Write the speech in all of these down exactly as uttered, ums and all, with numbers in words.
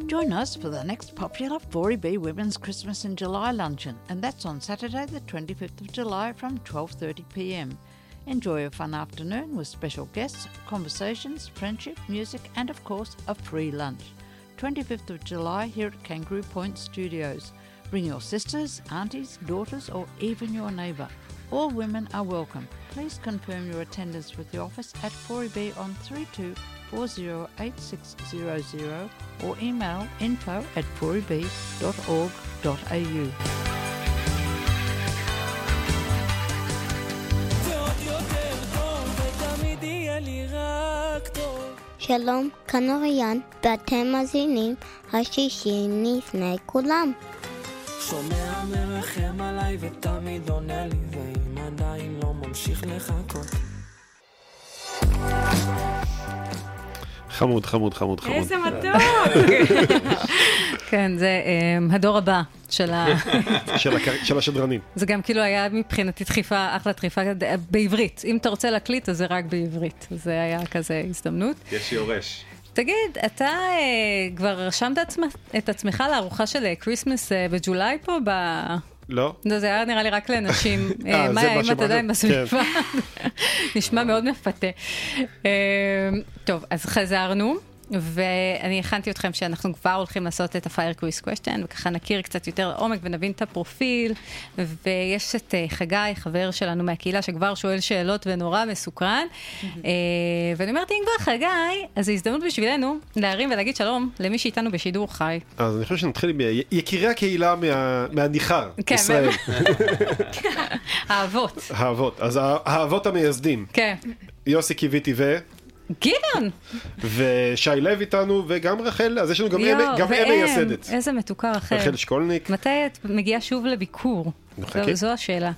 Join us for the next popular four E B Women's Christmas in July luncheon, and that's on Saturday the twenty-fifth of July from twelve thirty p m. Enjoy a fun afternoon with special guests, conversations, friendship, music, and of course, a free lunch. twenty-fifth of July here at Kangaroo Point Studios. Bring your sisters, aunties, daughters, or even your neighbour. All women are welcome. Please confirm your attendance with the office at four E B on three two four zero eight six zero zero or email info at four e b dot org dot a u. שלום, כאן אוריאן, ואתם מאזינים השישי לפני כולם. שומע מרחם עליי ותמיד עונה לי, ואם עדיין לא ממשיך לחכות. חמוד, חמוד, חמוד, חמוד. איזה מתוק! כן, זה הדור הבא של השדרנים. זה גם כאילו היה מבחינתי דחיפה, אחלה דחיפה בעברית. אם אתה רוצה להקליט, אז זה רק בעברית. זה היה כזה הזדמנות. יש יורש. תגיד, אתה כבר רשמת את עצמך לארוחה של קריסמס בג'ולי פה? לא. זה היה נראה לי רק לאנשים. מה היה, אם אתה עדיין בסביבה? נשמע מאוד מפתה. טוב, אז חזרנו, ואני הכנתי אתכם שאנחנו כבר הולכים לעשות את ה-Fire Quiz Question, וככה נכיר קצת יותר לעומק ונבין את הפרופיל, ויש את חגי, חבר שלנו מהקהילה, שכבר שואל שאלות ונורא מסוקרן, ואני אומרת, אם כבר חגי, אז זו הזדמנות בשבילנו להרים ולהגיד שלום למי שאיתנו בשידור חי. אז אני חושב שנתחיל ביקירי הקהילה מהניחר, ישראל. האבות. האבות, אז האבות המייסדים. כן. יוסי קיוויתי ו... גדעון! ושי לב איתנו, וגם רחל, אז יש לנו גם אם מייסדת. איזה מתוקה רחל. רחל שקולניק. מתי את מגיעה שוב לביקור? זו השאלה.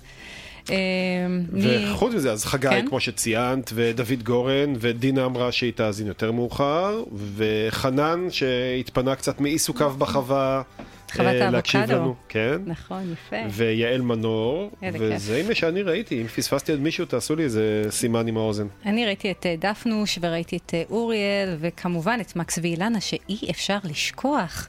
וחוץ מזה, אז חגי, כמו שציינת, ודוד גורן, ודינה אמרה שהיא תאזין יותר מאוחר, וחנן שהתפנה קצת מעיסוקיו בחווה, להקשיב לנו, כן. נכון, יפה. ויעל מנור, וזה מה שאני ראיתי, אם פספסתי עד מישהו, תעשו לי איזה סימן עם האוזן. אני ראיתי את דפנוש, וראיתי את אוריאל, וכמובן את מקס ואילנה, שאי אפשר לשכוח.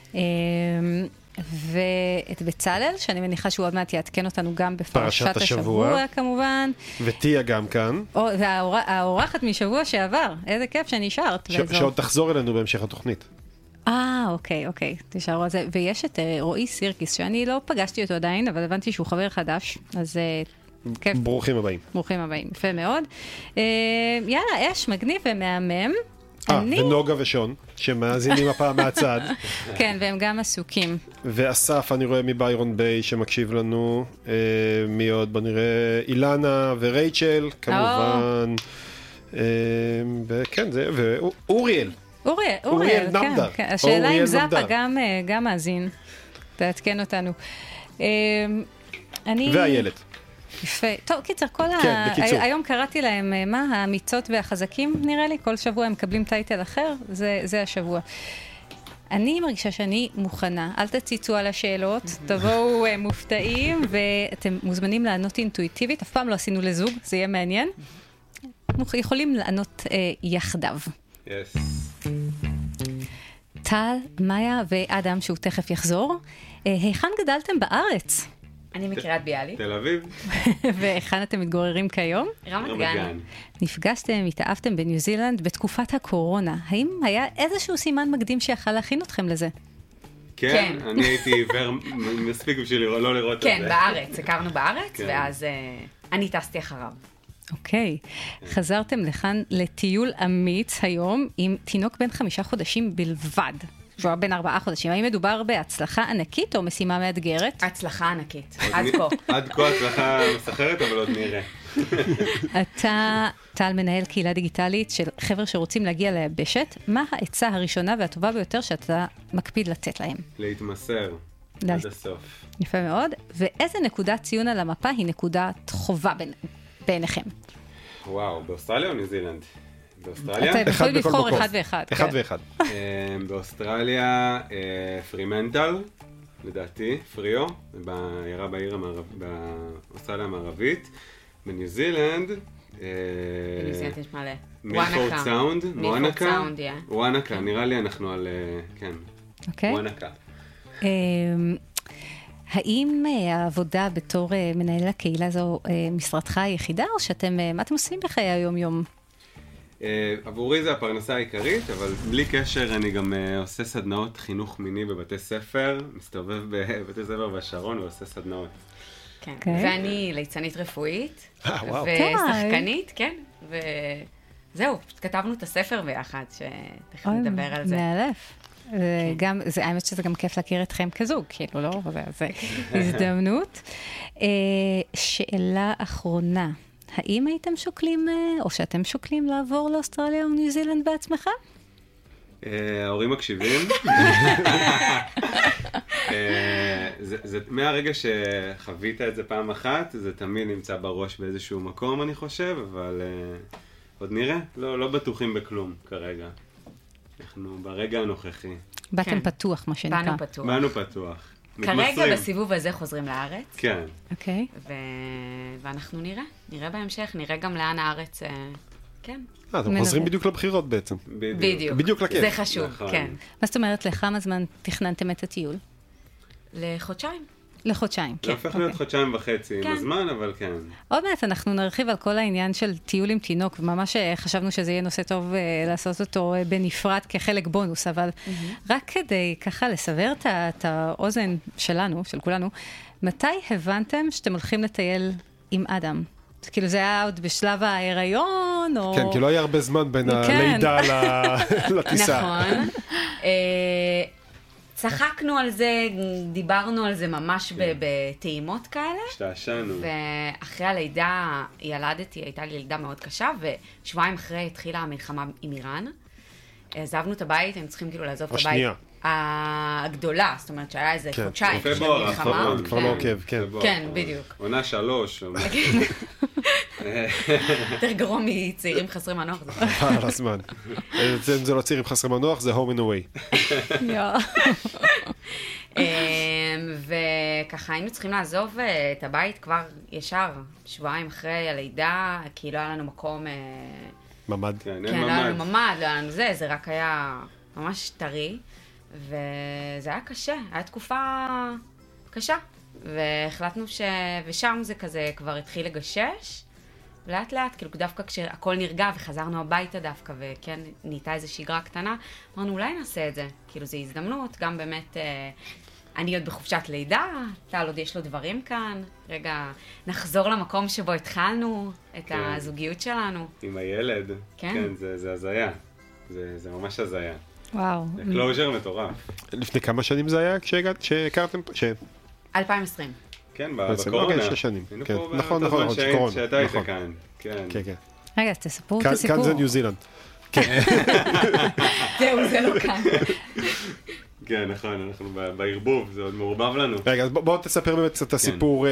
ואת בצלאל, שאני מניחה שהוא עוד מעט יעדכן אותנו גם בפרשת השבוע, כמובן. ותיה גם כאן. והאורחת משבוע שעבר, איזה כיף שנשארת. שעוד תחזור אלינו בהמשך התוכנית. אה, אוקיי, אוקיי, תשארו על זה. ויש את רועי סירקיס, שאני לא פגשתי אותו עדיין, אבל הבנתי שהוא חבר חדש, אז כיף. ברוכים הבאים. ברוכים הבאים, יפה מאוד. יאללה, אש, מגניב ומהמם. אה, ונוגה ושון, שמאזינים הפעם מהצד. כן, והם גם עסוקים. ואסף, אני רואה מביירון ביי שמקשיב לנו, מי עוד? בוא נראה, אילנה ורייצ'ל, כמובן. וכן, זה, ואוריאל. אוריאל, אוריאל נמדה. כן, השאלה אם זאפה גם מאזין, תעדכן אותנו. והילד. יפה. טוב, קיצר, כל ה... היום קראתי להם, מה? האמיצות והחזקים, נראה לי. כל שבוע הם מקבלים טייטל אחר, זה השבוע. אני מרגישה שאני מוכנה. אל תציצו על השאלות, תבואו מופתעים, ואתם מוזמנים לענות אינטואיטיבית. אף פעם לא עשינו לזוג, זה יהיה מעניין. יכולים לענות יחדיו. Yes. טל, מאיה ואדם, שהוא תכף יחזור. היכן גדלתם בארץ? אני מקריית ביאליק. תל אביב. והיכן אתם מתגוררים כיום? רמת גן. נפגשתם, התאהבתם בניו זילנד בתקופת הקורונה. האם היה איזשהו סימן מקדים שיכל להכין אתכם לזה? כן, אני הייתי עיוור מספיק בשביל לא לראות את זה. כן, בארץ. הכרנו בארץ, ואז אני טסתי אחריו. אוקיי. חזרתם לכאן לטיול אמיץ היום עם תינוק בן חמישה חודשים בלבד. שהוא היה בין ארבעה חודשים. האם מדובר בהצלחה ענקית או משימה מאתגרת? הצלחה ענקית. עד כה. עד כה הצלחה מסחרת, אבל עוד נראה. אתה, טל, מנהל קהילה דיגיטלית של חבר'ה שרוצים להגיע ליבשת. מה העצה הראשונה והטובה ביותר שאתה מקפיד לתת להם? להתמסר. עד הסוף. יפה מאוד. ואיזה נקודת ציון על המפה היא נקודת חובה בעיניכם? וואו, באוסטרליה או ניו זילנד? באוסטרליה? אתה יכול לבחור אחד ואחד. אחד ואחד. באוסטרליה, פרימנטל, לדעתי, פריו, בעיירה בעיר באוסטרליה המערבית. בניו זילנד, בניו זילנד יש מלא. מילפורד סאונד, מילפורד סאונד, וואנקה, נראה לי אנחנו על, כן. אוקיי. וואנקה. האם העבודה בתור מנהל הקהילה זו משרתך היחידה, או שאתם, מה אתם עושים בחיי היום-יום? עבורי זה הפרנסה העיקרית, אבל בלי קשר אני גם עושה סדנאות חינוך מיני בבתי ספר, מסתובב בבתי ספר בשרון ועושה סדנאות. כן, ואני ליצנית רפואית, וואו. ושחקנית, כן, וזהו, כתבנו את הספר ביחד, שתכף נדבר על זה. מאלף. גם, זה, האמת שזה גם כיף להכיר אתכם כזוג, כאילו, לא? זה הזדמנות. שאלה אחרונה, האם הייתם שוקלים, או שאתם שוקלים לעבור לאוסטרליה או ניו זילנד בעצמך? ההורים מקשיבים. מהרגע שחווית את זה פעם אחת, זה תמיד נמצא בראש באיזשהו מקום, אני חושב, אבל עוד נראה, לא בטוחים בכלום כרגע. אנחנו ברגע הנוכחי. באתם פתוח, מה שנקרא. באנו פתוח. באנו פתוח. כרגע בסיבוב הזה חוזרים לארץ. כן. אוקיי. ואנחנו נראה, נראה בהמשך, נראה גם לאן הארץ, כן. אה, אתם חוזרים בדיוק לבחירות בעצם. בדיוק. בדיוק לכיף. זה חשוב, כן. מה זאת אומרת, לכמה זמן תכננתם את הטיול? לחודשיים. לחודשיים, כן. זה הופך להיות חודשיים וחצי עם הזמן, אבל כן. עוד מעט אנחנו נרחיב על כל העניין של טיול עם תינוק, וממש חשבנו שזה יהיה נושא טוב לעשות אותו בנפרד כחלק בונוס, אבל רק כדי ככה לסבר את האוזן שלנו, של כולנו, מתי הבנתם שאתם הולכים לטייל עם אדם? כאילו זה היה עוד בשלב ההיריון, או... כן, כי לא היה הרבה זמן בין הלידה לטיסה. נכון. צחקנו על זה, דיברנו על זה ממש בטעימות כאלה. השתעשענו. ואחרי הלידה ילדתי, הייתה לי לידה מאוד קשה, ושבועיים אחרי התחילה המלחמה עם איראן. עזבנו את הבית, הם צריכים כאילו לעזוב את הבית. השנייה. הגדולה, זאת אומרת שהיה איזה חודשיים של מלחמה. כבר לא עוקב, כן. כן, בדיוק. עונה שלוש. יותר גרוע מצעירים חסרי מנוח. על הזמן. זה לא צעירים חסרי מנוח, זה home and away. וככה היינו צריכים לעזוב את הבית כבר ישר, שבועיים אחרי הלידה, כי לא היה לנו מקום... ממד. כן, לא היה לנו ממד, לא היה לנו זה, זה רק היה ממש טרי. וזה היה קשה, היה תקופה קשה, והחלטנו ש... ושם זה כזה כבר התחיל לגשש, לאט לאט, כאילו דווקא כשהכל נרגע וחזרנו הביתה דווקא, וכן נהייתה איזו שגרה קטנה, אמרנו אולי נעשה את זה, כאילו זו הזדמנות, גם באמת, אני עוד בחופשת לידה, טל עוד יש לו דברים כאן, רגע נחזור למקום שבו התחלנו את כן. הזוגיות שלנו. עם הילד, כן, כן זה, זה הזיה, זה, זה ממש הזיה. וואו. זה קלוז'ר מטורף. לפני כמה שנים זה היה כשהגעת, כשהכרתם? אלפיים ועשרים. כן, בקורונה. אוקיי, שש שנים. נכון, נכון, נכון. שאתה היית כאן. כן. כן, כן. רגע, אז תספרו את הסיפור. כאן זה ניו זילנד. כן. זהו, זה לא כאן. כן, נכון, אנחנו בערבוב, זה עוד מעורבב לנו. רגע, אז בואו תספר באמת קצת את הסיפור,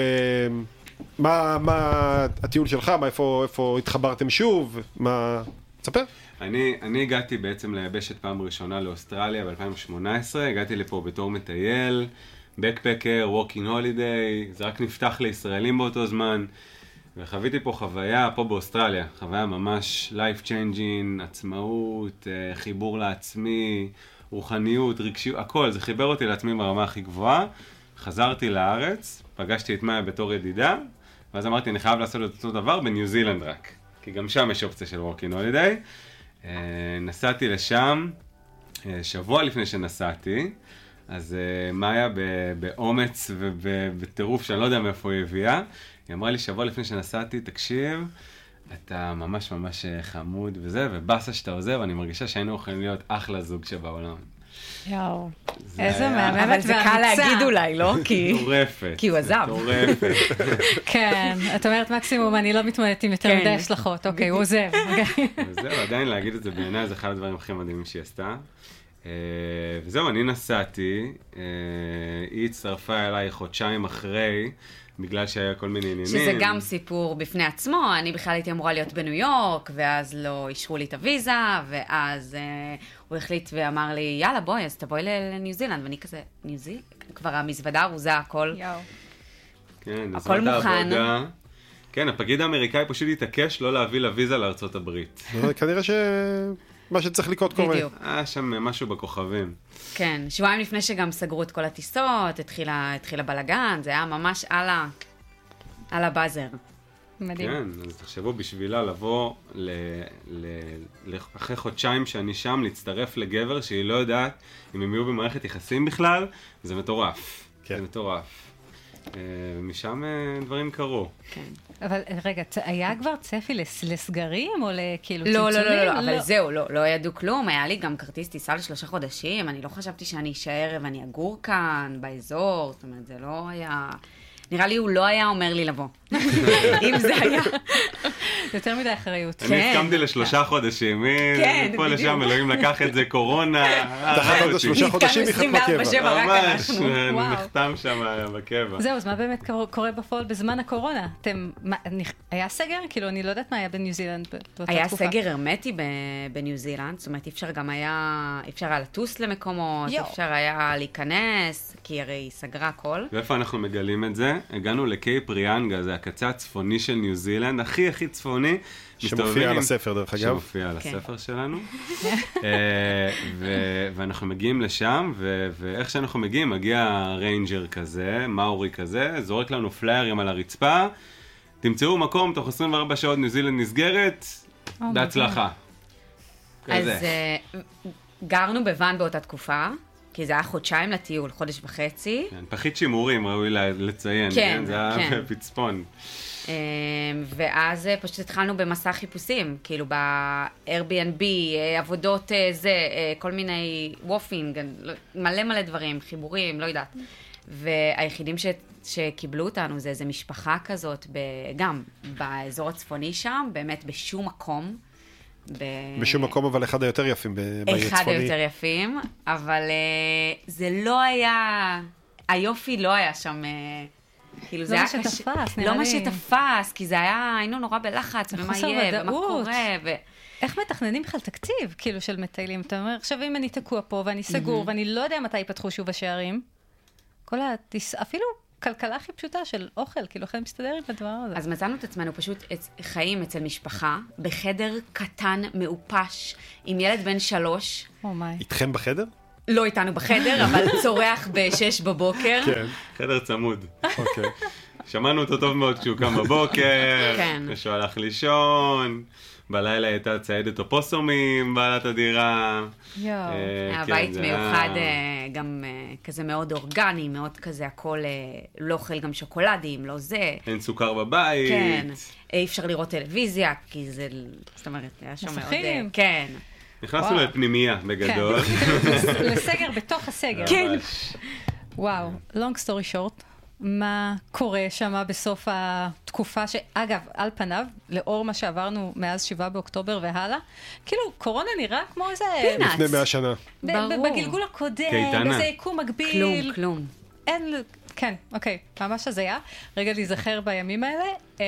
מה הטיול שלך, איפה התחברתם שוב, מה... תספר. אני, אני הגעתי בעצם ליבשת פעם ראשונה לאוסטרליה ב-אלפיים שמונה עשרה, הגעתי לפה בתור מטייל, בקפקר, ווקינג הולידיי, זה רק נפתח לישראלים באותו זמן, וחוויתי פה חוויה, פה באוסטרליה, חוויה ממש life changing, עצמאות, חיבור לעצמי, רוחניות, רגשיות, הכל, זה חיבר אותי לעצמי ברמה הכי גבוהה. חזרתי לארץ, פגשתי את מאיה בתור ידידה, ואז אמרתי, אני חייב לעשות את אותו דבר בניו זילנד רק, כי גם שם יש אופציה של ווקינג הולידיי. נסעתי לשם, שבוע לפני שנסעתי, אז מאיה באומץ ובטירוף שאני לא יודע מאיפה היא הביאה, היא אמרה לי שבוע לפני שנסעתי, תקשיב, אתה ממש ממש חמוד וזה, ובאסה שאתה עוזב, אני מרגישה שהיינו יכולים להיות אחלה זוג שבעולם. יאו, איזה מהממת והאמיצה. אבל זה קל להגיד אולי, לא? מטורפת. כי הוא עזב. מטורפת. כן, את אומרת מקסימום, אני לא מתמודדת עם יותר מדי השלכות, אוקיי, הוא עוזב. וזהו, עדיין להגיד את זה בעיניי, זה אחד הדברים הכי מדהימים שהיא עשתה. וזהו, אני נסעתי, היא הצטרפה אליי חודשיים אחרי, בגלל שהיה כל מיני עניינים. שזה גם סיפור בפני עצמו, אני בכלל הייתי אמורה להיות בניו יורק, ואז לא אישרו לי את הוויזה, ואז אה, הוא החליט ואמר לי, יאללה בואי, אז תבואי לניו זילנד, ואני כזה, ניו זילנד? כבר המזוודה ארוזה, הכל, כן, הכל מוכן. כן, הפקיד האמריקאי פשוט התעקש לא להביא לוויזה לארצות הברית. כנראה ש... מה שצריך לקרות קורה. בדיוק. היה שם משהו בכוכבים. כן, שבועיים לפני שגם סגרו את כל הטיסות, התחילה, התחילה בלגן, זה היה ממש על ה... על הבאזר. מדהים. כן, אז תחשבו בשבילה לבוא ל... ל... ל... אחרי חודשיים שאני שם, להצטרף לגבר שהיא לא יודעת אם הם יהיו במערכת יחסים בכלל, זה מטורף. כן. זה מטורף. ומשם דברים קרו. כן. אבל רגע, היה כבר צפי לסגרים או לכאילו לא, צמצומים? לא, לא, לא, אבל זהו, לא, לא ידעו כלום, היה לי גם כרטיס טיסה לשלושה חודשים, אני לא חשבתי שאני אשאר ואני אגור כאן, באזור, זאת אומרת, זה לא היה... נראה לי הוא לא היה אומר לי לבוא. אם זה היה. יותר מדי אחריות. אני הסכמתי לשלושה חודשים, מפה לשם, אלוהים לקח את זה, קורונה. תחת עוד שלושה חודשים יחד בקבע. ממש, נחתם שם בקבע. זהו, אז מה באמת קורה בפועל בזמן הקורונה? היה סגר? כאילו, אני לא יודעת מה היה בניו זילנד באותה תקופה. היה סגר הרמטי בניו זילנד, זאת אומרת, אפשר גם היה, אפשר היה לטוס למקומות, אפשר היה להיכנס, כי הרי היא סגרה הכל. ואיפה אנחנו מגלים את זה? הגענו לקייפ ריאנגה, זה הקצה הצפוני של ניו זילנד, הכי הכי צפוני. שמופיע על הספר דרך אגב. שמופיע על הספר שלנו. ואנחנו מגיעים לשם, ואיך שאנחנו מגיעים, מגיע ריינג'ר כזה, מאורי כזה, זורק לנו פליירים על הרצפה, תמצאו מקום, תוך עשרים וארבע שעות ניו זילנד נסגרת, בהצלחה. אז גרנו בוואן באותה תקופה, כי זה היה חודשיים לטיול, חודש וחצי. כן, פחית שימורים, ראוי לציין, כן, זה היה פצפון. ואז פשוט התחלנו במסע חיפושים, כאילו ב-Airbnb, עבודות זה, כל מיני וופינג, מלא מלא דברים, חיבורים, לא יודעת. והיחידים ש... שקיבלו אותנו זה איזו משפחה כזאת, גם באזור הצפוני שם, באמת בשום מקום. ב... בשום מקום, אבל אחד היותר יפים בעיר אחד צפוני. היותר יפים, אבל uh, זה לא היה, היופי לא היה שם, uh, כאילו זה לא היה קשה. קשה. לא מה שתפס, נראה לא לי. מה שתפס, כי זה היה, היינו נורא בלחץ, ומה יהיה, ומה קורה, ו... איך מתכננים בכלל תקציב, כאילו, של מטיילים? אתה אומר, עכשיו אם אני תקוע פה, ואני סגור, ואני לא יודע מתי ייפתחו שוב השערים, כל הטיס, אפילו כלכלה הכי פשוטה של אוכל, כאילו, איך אני מסתדר עם הדבר הזה? אז מצאנו את עצמנו פשוט חיים אצל משפחה, בחדר קטן, מעופש, עם ילד בן שלוש. או מיי. איתכם בחדר? לא איתנו בחדר, אבל צורח בשש בבוקר. כן, חדר צמוד. אוקיי. שמענו אותו טוב מאוד כשהוא קם בבוקר, כשהוא הלך לישון, בלילה הייתה ציידת אופוסומים, בעלת הדירה. יואו. הבית מיוחד גם כזה מאוד אורגני, מאוד כזה הכל, לא אוכל גם שוקולדים, לא זה. אין סוכר בבית. כן, אי אפשר לראות טלוויזיה, כי זה, זאת אומרת, היה שם מאוד... מסכים. כן. נכנסנו לפנימייה בגדול. לסגר בתוך הסגר. כן. וואו, long story short. מה קורה שם בסוף התקופה, שאגב, על פניו, לאור מה שעברנו מאז שבעה באוקטובר והלאה, כאילו, קורונה נראה כמו איזה... פינאץ. לפני מאה שנה. ברור. בגלגול הקודם, קייטנה. איזה יקום מקביל. כלום, כלום. אין, כן, אוקיי, ממש הזיה. רגע להיזכר בימים האלה. אמ,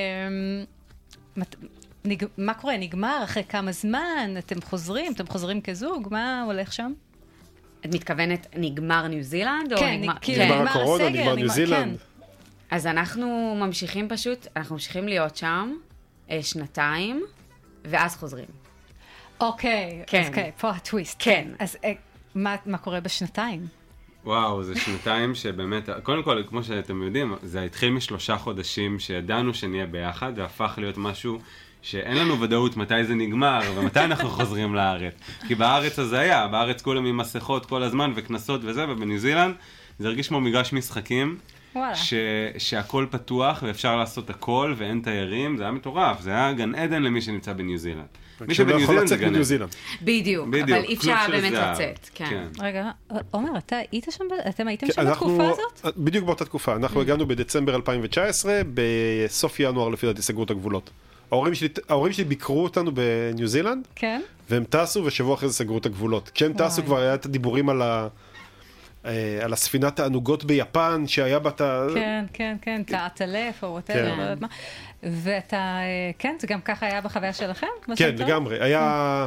מת- נג, מה קורה? נגמר אחרי כמה זמן? אתם חוזרים? אתם חוזרים כזוג? מה הולך שם? את מתכוונת, נגמר ניו זילנד? או כן, נגמר... כאילו, נגמר נגמר הקורונה, הסגר, נגמר ניו נגמר- זילנד. אז אנחנו ממשיכים פשוט, אנחנו ממשיכים להיות שם אה, שנתיים, ואז חוזרים. אוקיי, כן. אז כן, פה הטוויסט. כן. אז אה, מה, מה קורה בשנתיים? וואו, זה שנתיים שבאמת, קודם כל, כמו שאתם יודעים, זה התחיל משלושה חודשים שידענו שנהיה ביחד, והפך להיות משהו שאין לנו ודאות מתי זה נגמר, ומתי אנחנו חוזרים לארץ. כי בארץ הזה היה, בארץ כולם עם מסכות כל הזמן, וכנסות וזה, ובניו זילנד זה הרגיש כמו מגרש משחקים, ש, שהכל פתוח, ואפשר לעשות הכל, ואין תיירים, זה היה מטורף, זה היה גן עדן למי שנמצא בניו זילנד. מי שלא יכול לצאת מניו זילנד. בדיוק, אבל אי אפשר באמת לצאת, כן. רגע, עומר, אתה היית שם, אתם הייתם כן, שם בתקופה הזאת? בדיוק באותה תקופה, אנחנו הגענו בדצמבר אלפיים תשע עשרה, בסוף ינואר לפי דעתי סגרו את הגבולות. ההורים שלי, ההורים שלי ביקרו אותנו בניו זילנד, כן. והם טסו ושבוע אחרי זה סגרו את הגבולות. כשהם טסו כבר היה את הדיבורים על ה... על הספינת הענוגות ביפן, שהיה בת ה... כן, כן, כן, תעטלף או whatever, לא יודעת מה. ואתה, כן, זה גם ככה היה בחוויה שלכם? כן, לגמרי. היה...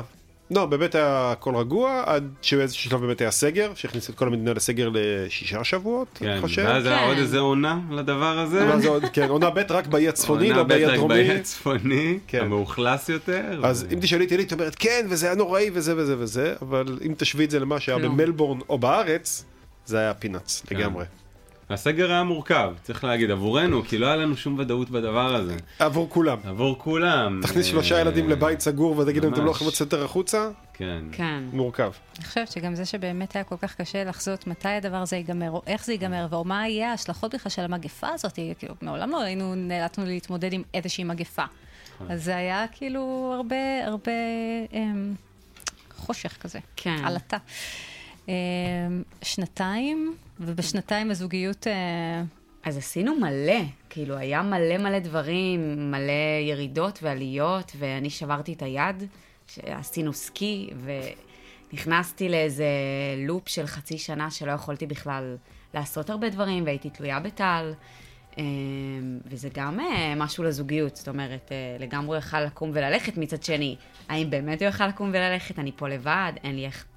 לא, באמת היה הכל רגוע, עד שבאיזשהו שלב באמת היה סגר, שהכניס את כל המדינה לסגר לשישה שבועות, כן, אני חושב. ואז היה עוד איזה עונה לדבר הזה. כן, עונה ב' רק באי הצפוני, לא באי הדרומי. עונה ב' רק באי הצפוני, המאוכלס יותר. אז אם תשאלי את אלית, אומרת, כן, וזה היה נוראי, וזה וזה וזה, אבל אם תשווי את זה למה שהיה במלבורן או בארץ, זה היה פינאץ, לגמרי. הסגר היה מורכב, צריך להגיד, עבורנו, כי לא היה לנו שום ודאות בדבר הזה. עבור כולם. עבור כולם. תכניס שלושה ילדים לבית סגור ותגיד להם, אתם לא יכולים לצאת החוצה? כן. כן. מורכב. אני חושבת שגם זה שבאמת היה כל כך קשה לחזות מתי הדבר הזה ייגמר, או איך זה ייגמר, או מה יהיה ההשלכות בכלל של המגפה הזאת, כאילו, מעולם לא היינו נאלצנו להתמודד עם איזושהי מגפה. אז זה היה כאילו הרבה, הרבה אמ, חושך כזה. כן. עלתה. אמ, שנתיים, ובשנתיים הזוגיות... אז עשינו מלא, כאילו היה מלא מלא דברים, מלא ירידות ועליות, ואני שברתי את היד, שעשינו סקי, ונכנסתי לאיזה לופ של חצי שנה שלא יכולתי בכלל לעשות הרבה דברים, והייתי תלויה בטל, וזה גם משהו לזוגיות, זאת אומרת, לגמרי יוכל לקום וללכת מצד שני. האם באמת הוא יוכל לקום וללכת? אני פה לבד, אין לי איך...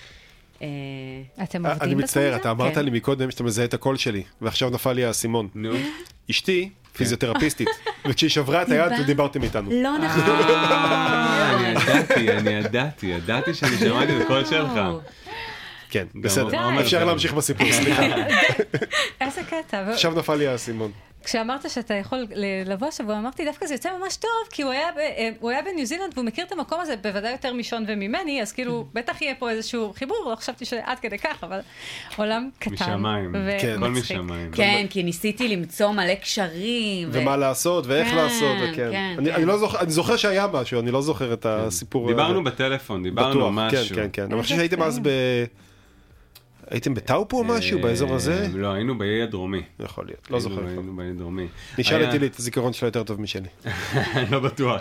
אתם עובדים אני מצטער, אתה אמרת לי מקודם שאתה מזהה את הקול שלי, ועכשיו נפל לי האסימון. נו. אשתי פיזיותרפיסטית, וכשהיא שברה את היד ודיברתם איתנו. לא נכון. אני ידעתי, אני ידעתי, ידעתי שאני שמעתי את הקול שלך. כן, בסדר. אפשר להמשיך בסיפור, סליחה. איזה קטע. עכשיו נפל לי האסימון. כשאמרת שאתה יכול לבוא שבוע, אמרתי, דווקא זה יוצא ממש טוב, כי הוא היה, הוא היה בניו זילנד, והוא מכיר את המקום הזה בוודאי יותר משון וממני, אז כאילו, בטח יהיה פה איזשהו חיבור, לא חשבתי שעד כדי כך, אבל עולם קטן. משמיים, כל משמיים. כן, כי ניסיתי למצוא מלא קשרים. ומה לעשות, ואיך לעשות, וכן. אני זוכר שהיה משהו, אני לא זוכר את הסיפור. דיברנו בטלפון, דיברנו משהו. כן, כן, אני חושב שהייתם אז ב... הייתם בטאופו או משהו באזור הזה? לא, היינו באי הדרומי. יכול להיות, לא זוכר. היינו באי הדרומי. נשאל את אילית, הזיכרון שלו יותר טוב משלי. לא בטוח.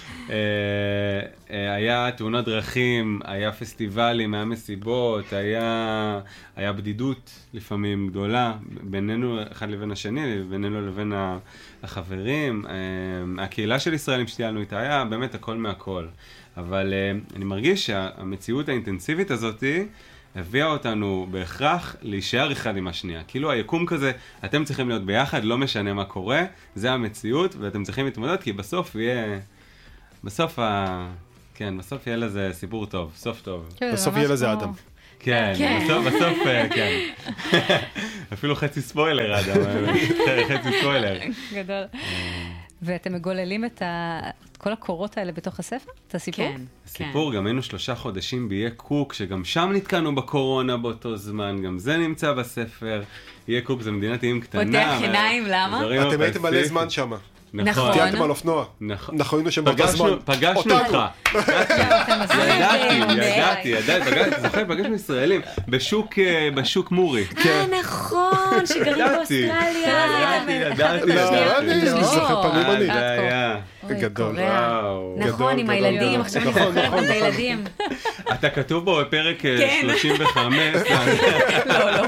היה תאונות דרכים, היה פסטיבלים, היה מסיבות, היה בדידות לפעמים גדולה, בינינו אחד לבין השני, בינינו לבין החברים. הקהילה של ישראלים שטיילנו איתה היה באמת הכל מהכל. אבל אני מרגיש שהמציאות האינטנסיבית הזאת הביאה אותנו בהכרח להישאר אחד עם השנייה. כאילו היקום כזה, אתם צריכים להיות ביחד, לא משנה מה קורה, זה המציאות, ואתם צריכים להתמודד, כי בסוף יהיה... בסוף ה... כן, בסוף יהיה לזה סיפור טוב, סוף טוב. בסוף יהיה לזה אדם. כן, בסוף, בסוף, כן. אפילו חצי ספוילר, אדם. חצי ספוילר. גדול. ואתם מגוללים את כל הקורות האלה בתוך הספר? את הסיפור? כן. הסיפור, גם היינו שלושה חודשים באיי קוק, שגם שם נתקענו בקורונה באותו זמן, גם זה נמצא בספר. איי קוק זה מדינת איים קטנה. פותח עיניים, למה? אתם הייתם מלא זמן שם. נכון. טיילתם על אופנוע. נכון. אנחנו היינו שם באותו זמן. פגשנו אותך. ידעתי, ידעתי, ידעתי. זוכר, פגשנו ישראלים. בשוק מורי. אה, נכון, שגרים באוסטרליה. ידעתי, ידעתי. לא, אני זוכר פנים אני. זה היה. גדול. נכון, עם הילדים. עכשיו אני זוכרת את הילדים. אתה כתוב בו בפרק שלושים וחמש. לא, לא.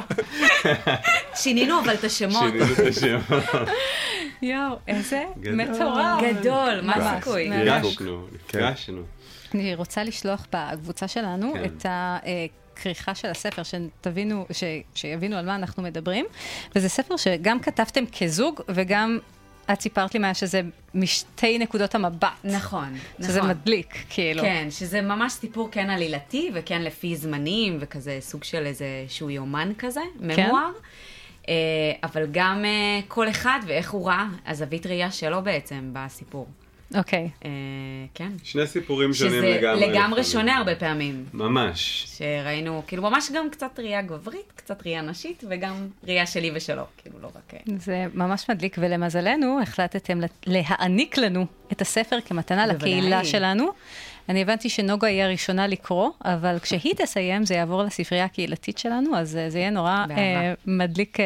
שינינו אבל את השמות. שינינו את השמות. יואו, איזה מטורף. גדול, מה הסיכוי? נפגשנו, נפגשנו. אני רוצה לשלוח בקבוצה שלנו את הכריכה של הספר, שתבינו, שיבינו על מה אנחנו מדברים. וזה ספר שגם כתבתם כזוג, וגם את סיפרת לי מה שזה משתי נקודות המבט. נכון, נכון. שזה מדליק, כאילו. כן, שזה ממש סיפור כן עלילתי, וכן לפי זמנים, וכזה סוג של איזה שהוא יומן כזה, ממואר. אבל גם כל אחד ואיך הוא ראה, הזווית ראייה שלו בעצם בסיפור. אוקיי. כן. שני סיפורים שונים לגמרי. שזה לגמרי שונה הרבה פעמים. ממש. שראינו, כאילו ממש גם קצת ראייה גברית, קצת ראייה נשית, וגם ראייה שלי ושלו, כאילו לא רק... זה ממש מדליק, ולמזלנו החלטתם להעניק לנו את הספר כמתנה לקהילה שלנו. אני הבנתי שנוגה היא הראשונה לקרוא, אבל כשהיא תסיים זה יעבור לספרייה הקהילתית שלנו, אז זה יהיה נורא מדליק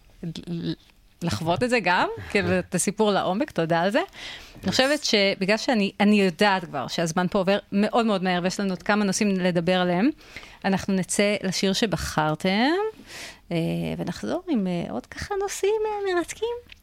לחוות את זה גם, כאילו את הסיפור לעומק, תודה על זה. אני חושבת שבגלל שאני יודעת כבר שהזמן פה עובר מאוד מאוד מהר, ויש לנו עוד כמה נושאים לדבר עליהם, אנחנו נצא לשיר שבחרתם, ונחזור עם עוד ככה נושאים מרתקים.